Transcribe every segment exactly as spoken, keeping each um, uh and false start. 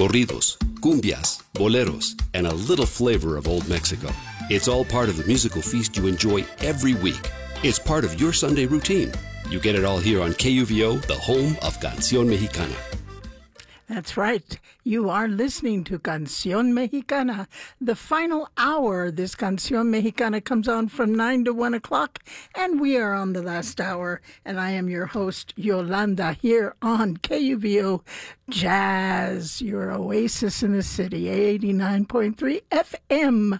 corridos, cumbias, boleros, and a little flavor of Old Mexico. It's all part of the musical feast you enjoy every week. It's part of your Sunday routine. You get it all here on K U V O, the home of Canción Mexicana. That's right. You are listening to Canción Mexicana. The final hour, this Canción Mexicana comes on from nine to one o'clock, and we are on the last hour. And I am your host, Yolanda, here on K U V O Jazz, your oasis in the city, eighty-nine point three F M.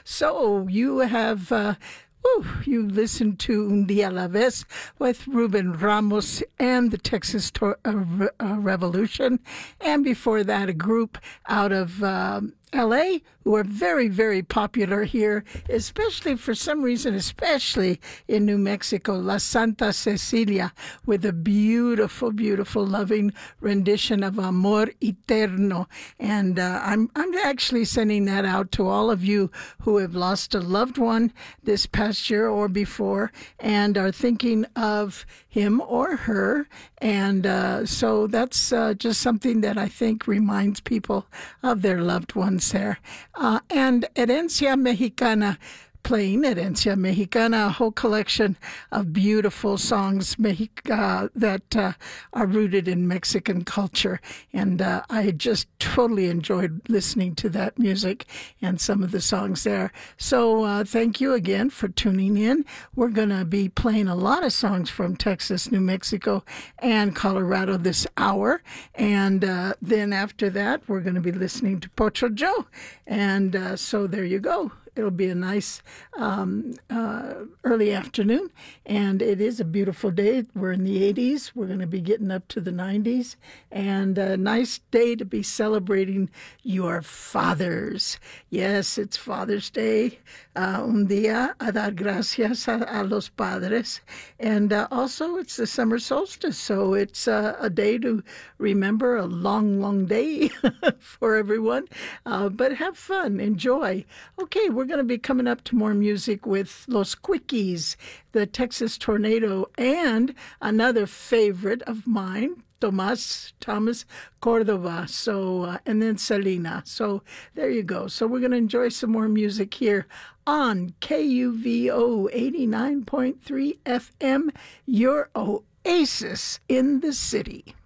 So you have... Uh, Woo, you listened to Un Día a la Vez with Ruben Ramos and the Texas Tor- uh, Re- uh, Revolution. And before that, a group out of um, L A who are very, very popular here, especially for some reason, especially in New Mexico, La Santa Cecilia, with a beautiful, beautiful, loving rendition of Amor Eterno. And uh, I'm, I'm actually sending that out to all of you who have lost a loved one this past year or before and are thinking of him or her. And uh, so that's uh, just something that I think reminds people of their loved ones there. Uh, and Herencia Mexicana, playing Herencia Mexicana, a whole collection of beautiful songs uh, that uh, are rooted in Mexican culture. And uh, I just totally enjoyed listening to that music and some of the songs there. So uh, thank you again for tuning in. We're going to be playing a lot of songs from Texas, New Mexico, and Colorado this hour. And uh, then after that, we're going to be listening to Pocho Joe. And uh, so there you go. It'll be a nice um, uh, early afternoon, and it is a beautiful day. We're in the eighties. We're going to be getting up to the nineties, and a nice day to be celebrating your fathers. Yes, it's Father's Day. Uh, un día a dar gracias a, a los padres. And uh, also, it's the summer solstice, so it's uh, a day to remember, a long, long day for everyone. Uh, but have fun, enjoy. Okay, we're going to be coming up to more music with Los Quickies, the Texas Tornado, and another favorite of mine, Tomas, Thomas Cordova, so, uh, and then Selena. So there you go. So we're going to enjoy some more music here on K U V O eighty-nine point three F M, your oasis in the city.